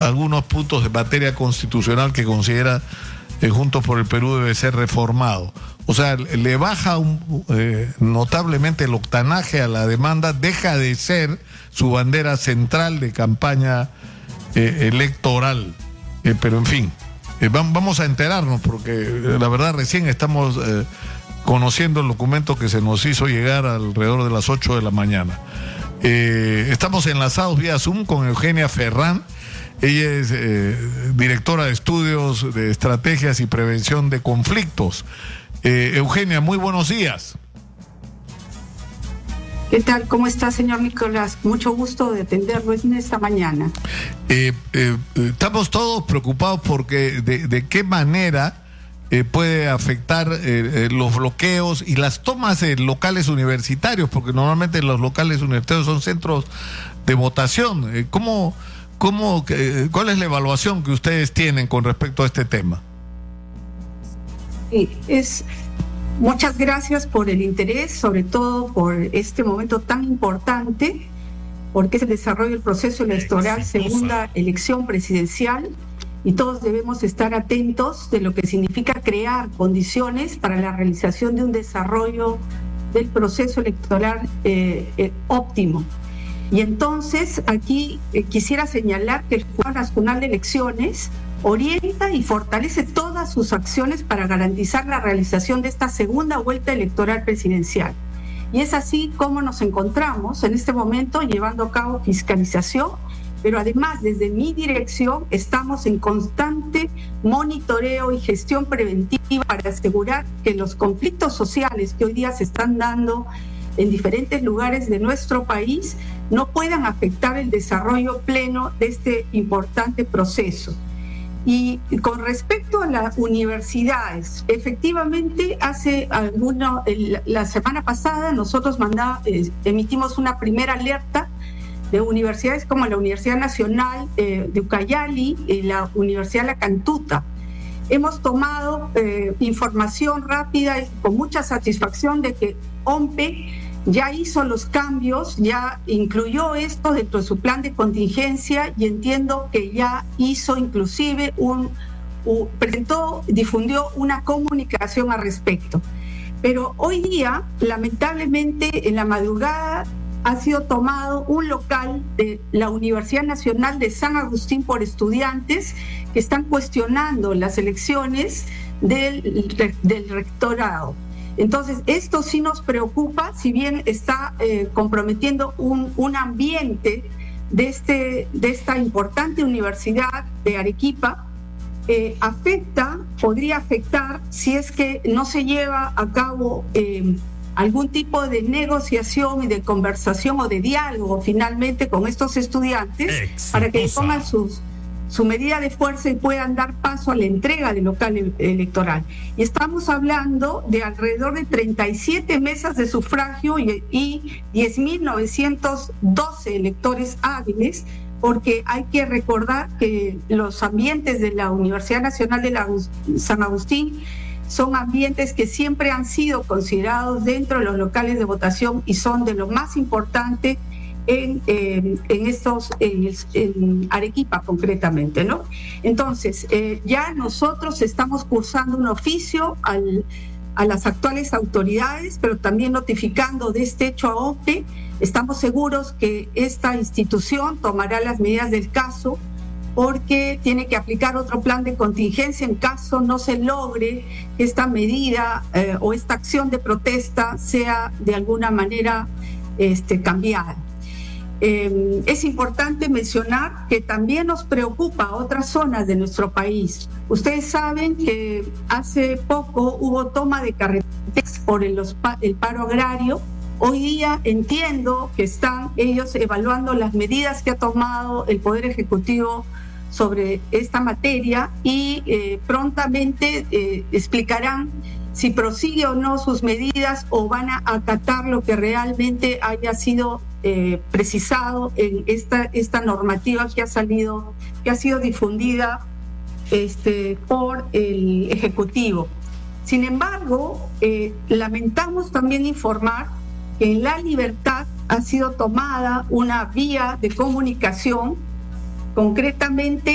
algunos puntos de materia constitucional que considera Juntos por el Perú debe ser reformado. O sea, le baja notablemente el octanaje a la demanda, deja de ser su bandera central de campaña electoral. Pero en fin, vamos a enterarnos, porque la verdad recién estamos conociendo el documento que se nos hizo llegar alrededor de las 8 de la mañana. Estamos enlazados vía Zoom con Eugenia Ferrán. Ella es directora de estudios de estrategias y prevención de conflictos. Eugenia, muy buenos días. ¿Qué tal? ¿Cómo está, señor Nicolás? Mucho gusto de atenderlo en esta mañana. Estamos todos preocupados porque de qué manera puede afectar los bloqueos y las tomas de locales universitarios, porque normalmente los locales universitarios son centros de votación. ¿Cuál es la evaluación que ustedes tienen con respecto a este tema? Muchas gracias por el interés, sobre todo por este momento tan importante, porque es el desarrollo del proceso electoral, segunda elección presidencial, y todos debemos estar atentos de lo que significa crear condiciones para la realización de un desarrollo del proceso electoral óptimo. Y entonces aquí quisiera señalar que el Jurado Nacional de Elecciones orienta y fortalece todas sus acciones para garantizar la realización de esta segunda vuelta electoral presidencial. Y es así como nos encontramos en este momento llevando a cabo fiscalización, pero además desde mi dirección estamos en constante monitoreo y gestión preventiva para asegurar que los conflictos sociales que hoy día se están dando en diferentes lugares de nuestro país no puedan afectar el desarrollo pleno de este importante proceso. Y con respecto a las universidades, efectivamente la semana pasada nosotros emitimos una primera alerta de universidades como la Universidad Nacional de Ucayali y la Universidad La Cantuta. Hemos tomado información rápida y con mucha satisfacción de que OMPE ya hizo los cambios, ya incluyó esto dentro de su plan de contingencia, y entiendo que ya hizo inclusive difundió una comunicación al respecto. Pero hoy día, lamentablemente, en la madrugada ha sido tomado un local de la Universidad Nacional de San Agustín por estudiantes que están cuestionando las elecciones del rectorado. Entonces, esto sí nos preocupa, si bien está comprometiendo un ambiente de esta importante universidad de Arequipa, podría afectar si es que no se lleva a cabo algún tipo de negociación y de conversación o de diálogo finalmente con estos estudiantes para que pongan su medida de fuerza y puedan dar paso a la entrega del local electoral. Y estamos hablando de alrededor de 37 mesas de sufragio y 10.912 electores hábiles, porque hay que recordar que los ambientes de la Universidad Nacional de San Agustín son ambientes que siempre han sido considerados dentro de los locales de votación y son de lo más importante en Arequipa concretamente, ¿no? Entonces, ya nosotros estamos cursando un oficio a las actuales autoridades, pero también notificando de este hecho a OMPE. Estamos seguros que esta institución tomará las medidas del caso, porque tiene que aplicar otro plan de contingencia en caso no se logre que esta medida o esta acción de protesta sea de alguna manera cambiada. Es importante mencionar que también nos preocupa otras zonas de nuestro país. Ustedes saben que hace poco hubo toma de carreteras por el paro agrario. Hoy día entiendo que están ellos evaluando las medidas que ha tomado el Poder Ejecutivo sobre esta materia y prontamente explicarán si prosigue o no sus medidas o van a acatar lo que realmente haya sido precisado en esta normativa que ha sido difundida por el Ejecutivo. Sin embargo, lamentamos también informar que en La Libertad ha sido tomada una vía de comunicación, concretamente